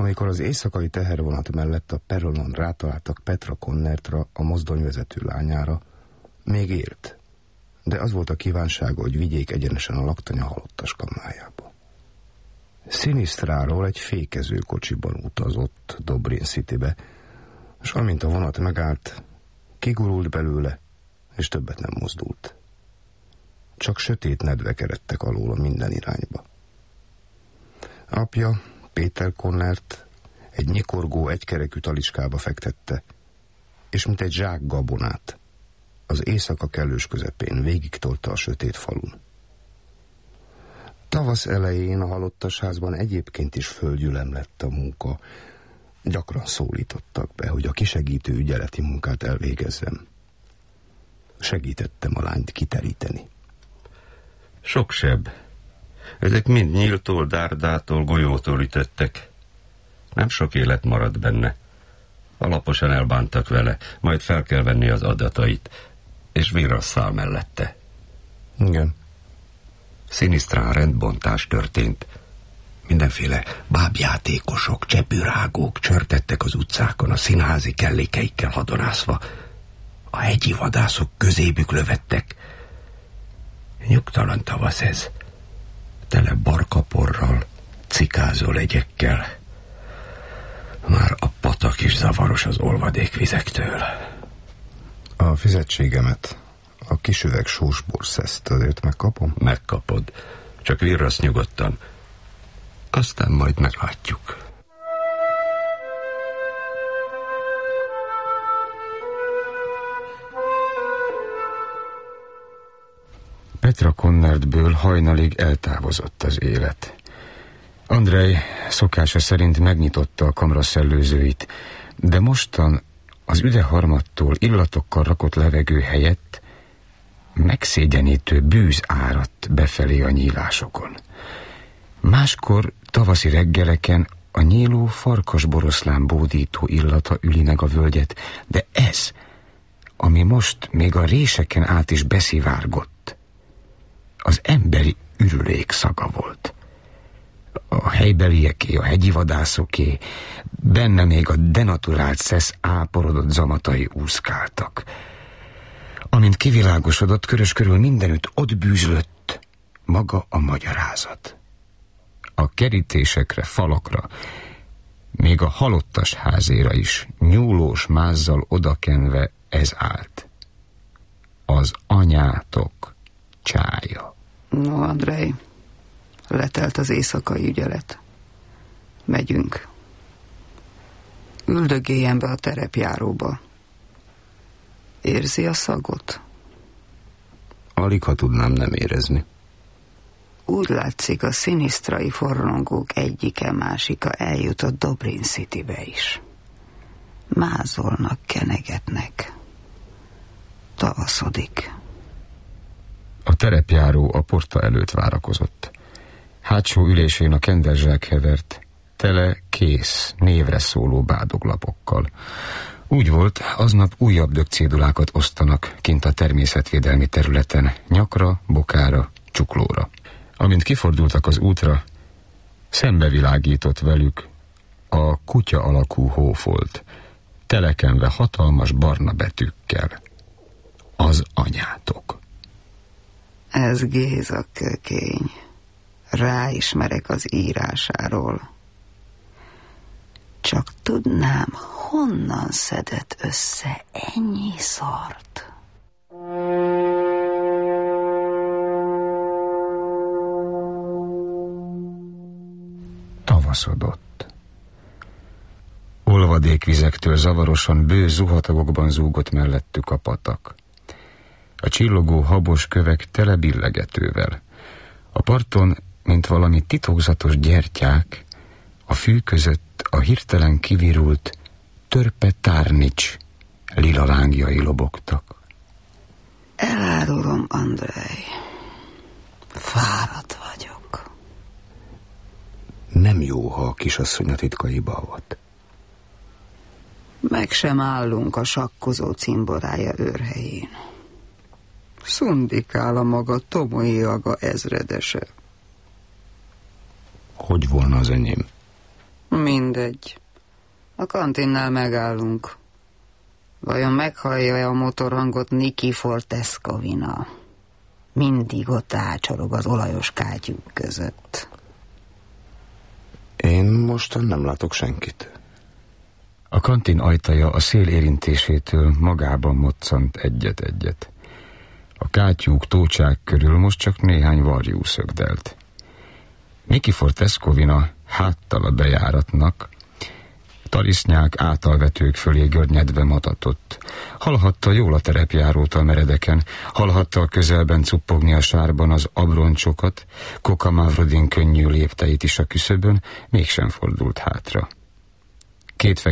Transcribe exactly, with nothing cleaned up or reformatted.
Amikor az éjszakai tehervonat mellett a peronon rátaláltak Petra Connertra, a mozdonyvezető lányára, még élt, de az volt a kívánsága, hogy vigyék egyenesen a laktanya halottas kamrájába. Sinistráról egy fékező kocsiban utazott Dobrin Citybe, és amint a vonat megállt, kigurult belőle, és többet nem mozdult. Csak sötét nedvek eredtek alóla minden irányba. Apja, Péter Connert, egy nyikorgó egykerekű taliskába fektette, és mint egy zsák gabonát az éjszaka kellős közepén végigtolta a sötét falun. Tavasz elején a halottas házban egyébként is földgyülem lett a munka. Gyakran szólítottak be, hogy a kisegítő ügyeleti munkát elvégezzem. Segítettem a lányt kiteríteni. Sok seb. Ezek mind nyíltól, dárdától, golyótól ütöttek. Nem sok élet maradt benne. Alaposan elbántak vele, majd fel kell venni az adatait, és vérasszál mellette. Igen. Sinistrán rendbontás történt. Mindenféle bábjátékosok, csepürágók csörtettek az utcákon, a színházi kellékeikkel hadonászva. A hegyi vadászok közébük lövettek. Nyugtalan tavasz ez. Tele barkaporral, cikázó legyekkel. Már a patak is zavaros az olvadékvizektől. A fizetségemet, a kis üveg sósborszeszt azért megkapom? Megkapod. Csak virrasz nyugodtan. Aztán majd meglátjuk. Petra Connertből hajnalig eltávozott az élet. Andrej szokása szerint megnyitotta a kamra szellőzőit, de mostan az üdeharmattól illatokkal rakott levegő helyett megszégyenítő bűz áradt befelé a nyílásokon. Máskor tavaszi reggeleken a nyíló farkasboroszlán bódító illata üli meg a völgyet, de ez, ami most még a réseken át is beszivárgott, az emberi ürülék szaga volt. A helybelieké, a hegyi vadászoké, benne még a denaturált szesz áporodott zamatai úszkáltak. Amint kivilágosodott, körös körül mindenütt ott bűzlött maga a magyarázat. A kerítésekre, falakra, még a halottas házéra is nyúlós mázzal odakenve ez állt. Az anyátok csája. No, Andrej, letelt az éjszakai ügyelet. Megyünk. Üldögéljen be a terepjáróba. Érzi a szagot? Alig, ha tudnám nem érezni. Úgy látszik, a szinisztrai forrongók egyike másika eljutott Dobrin Citybe is. Mázolnak, kenegetnek. Tavaszodik. A terepjáró a porta előtt várakozott. Hátsó ülésén a kenderzsák hevert, tele kész, névre szóló bádoglapokkal. Úgy volt, aznap újabb dögcédulákat osztanak kint a természetvédelmi területen, nyakra, bokára, csuklóra. Amint kifordultak az útra, szembevilágított velük a kutya alakú hófolt, telekenve hatalmas barna betűkkel. Az anyátok. Ez Géza kökény. Ráismerek az írásáról. Csak tudnám, honnan szedett össze ennyi szart. Tavaszodott. Olvadékvizektől zavarosan bő zuhatagokban zúgott mellettük a patak. A csillogó habos kövek tele billegetővel. A parton, mint valami titokzatos gyertyák, a fű között a hirtelen kivirult törpe tárnics lila lángjai lobogtak. Elárulom, Andrej. Fáradt vagyok. Nem jó, ha a kisasszony a titkaiba avat. Meg sem állunk a sakkozó cimborája őrhelyén. Szundikál a maga Tomoe Aga ezredese. Hogy volna az enyém? Mindegy. A kantinnál megállunk. Vajon meghallja a motorhangot Nikifor Teskovina? Mindig ott ácsorog az olajos kátyúk között. Én mostan nem látok senkit. A kantin ajtaja a szél érintésétől magában moccant egyet-egyet. A kátyúk, tócsák körül most csak néhány varjú szögdelt. Nikifor Teskovina háttal a bejáratnak, tarisznyák átalvetők fölé görnyedve matatott. Hallhatta jól a terepjárót a meredeken, hallhatta a közelben cuppogni a sárban az abroncsokat, Koka Mavrodin könnyű lépteit is a küszöbön, mégsem fordult hátra. Két